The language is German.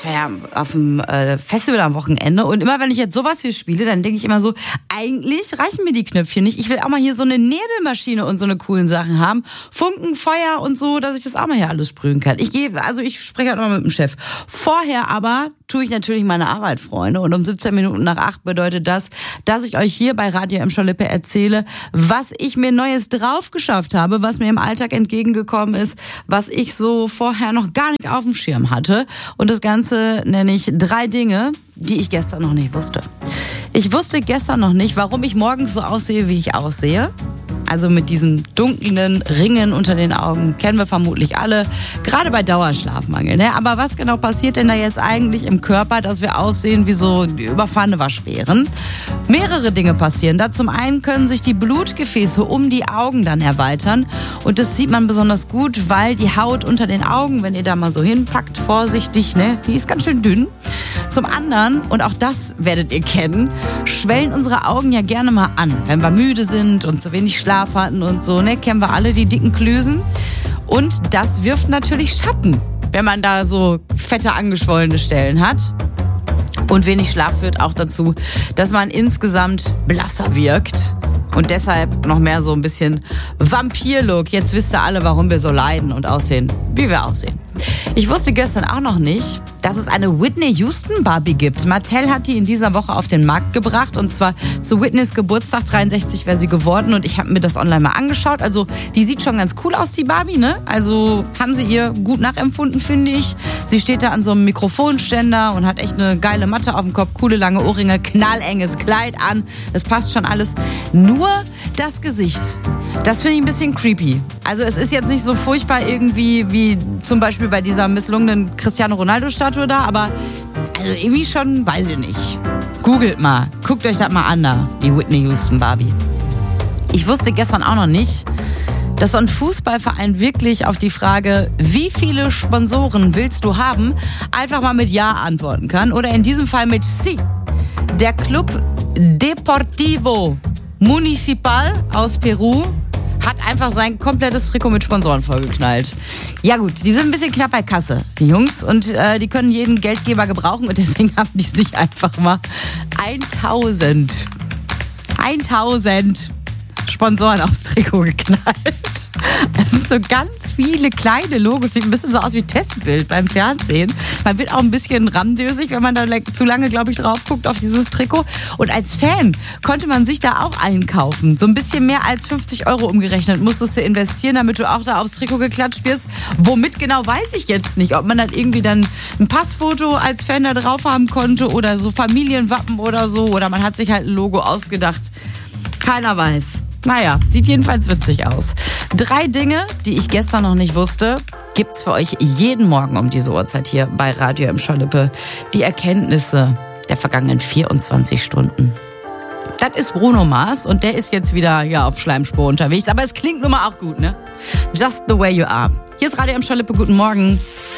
ich war ja auf dem Festival am Wochenende und immer wenn ich jetzt sowas hier spiele, dann denke ich immer so, eigentlich reichen mir die Knöpfchen nicht. Ich will auch mal hier so eine Nebelmaschine und so eine coolen Sachen haben. Funken, Feuer und so, dass ich das auch mal hier alles sprühen kann. Ich spreche halt mal mit dem Chef. Vorher aber tue ich natürlich meine Arbeit, Freunde. Und um 17 Minuten nach 8 bedeutet das, dass ich euch hier bei Radio M. Schalippe erzähle, was ich mir Neues drauf geschafft habe, was mir im Alltag entgegengekommen ist, was ich so vorher noch gar nicht auf dem Schirm hatte. Und das Ganze nenne ich 3 Dinge, die ich gestern noch nicht wusste. Ich wusste gestern noch nicht, warum ich morgens so aussehe, wie ich aussehe. Also mit diesen dunklen Ringen unter den Augen kennen wir vermutlich alle, gerade bei Dauerschlafmangel. Ne? Aber was genau passiert denn da jetzt eigentlich im Körper, dass wir aussehen wie so überfahrene Waschbären? Mehrere Dinge passieren. Da zum einen können sich die Blutgefäße um die Augen dann erweitern. Und das sieht man besonders gut, weil die Haut unter den Augen, wenn ihr da mal so hinpackt, vorsichtig, ne, die ist ganz schön dünn. Zum anderen, und auch das werdet ihr kennen, schwellen unsere Augen ja gerne mal an, wenn wir müde sind und zu wenig Schlaf hatten und so, ne, kennen wir alle die dicken Klüsen. Und das wirft natürlich Schatten, wenn man da so fette, angeschwollene Stellen hat. Und wenig Schlaf führt auch dazu, dass man insgesamt blasser wirkt. Und deshalb noch mehr so ein bisschen Vampir-Look. Jetzt wisst ihr alle, warum wir so leiden und aussehen, wie wir aussehen. Ich wusste gestern auch noch nicht, dass es eine Whitney Houston Barbie gibt. Mattel hat die in dieser Woche auf den Markt gebracht und zwar zu Whitneys Geburtstag, 63 wäre sie geworden und ich habe mir das online mal angeschaut. Also die sieht schon ganz cool aus, die Barbie, ne? Also haben sie ihr gut nachempfunden, finde ich. Sie steht da an so einem Mikrofonständer und hat echt eine geile Matte auf dem Kopf, coole lange Ohrringe, knallenges Kleid an. Das passt schon alles. Nur das Gesicht, das finde ich ein bisschen creepy. Also es ist jetzt nicht so furchtbar irgendwie wie zum Beispiel bei dieser misslungenen Cristiano Ronaldo-Statue da, aber also irgendwie schon, weiß ich nicht. Googelt mal, guckt euch das mal an da, die Whitney Houston Barbie. Ich wusste gestern auch noch nicht, dass so ein Fußballverein wirklich auf die Frage, wie viele Sponsoren willst du haben, einfach mal mit Ja antworten kann. Oder in diesem Fall mit Sí. Der Club Deportivo Municipal aus Peru hat einfach sein komplettes Trikot mit Sponsoren vollgeknallt. Ja gut, die sind ein bisschen knapp bei Kasse, die Jungs. Und die können jeden Geldgeber gebrauchen. Und deswegen haben die sich einfach mal 1000 Sponsoren aufs Trikot geknallt. Das sind so ganz viele kleine Logos. Sieht ein bisschen so aus wie Testbild beim Fernsehen. Man wird auch ein bisschen ramdösig, wenn man da zu lange, glaube ich, drauf guckt auf dieses Trikot. Und als Fan konnte man sich da auch einkaufen. So ein bisschen mehr als 50 € umgerechnet musstest du investieren, damit du auch da aufs Trikot geklatscht wirst. Womit genau, weiß ich jetzt nicht. Ob man dann irgendwie dann ein Passfoto als Fan da drauf haben konnte oder so Familienwappen oder so. Oder man hat sich halt ein Logo ausgedacht. Keiner weiß. Naja, sieht jedenfalls witzig aus. 3 Dinge, die ich gestern noch nicht wusste, gibt's für euch jeden Morgen um diese Uhrzeit hier bei Radio M. Schalippe. Die Erkenntnisse der vergangenen 24 Stunden. Das ist Bruno Mars und der ist jetzt wieder auf Schleimspur unterwegs. Aber es klingt nun mal auch gut, ne? Just the way you are. Hier ist Radio M. Schalippe, guten Morgen.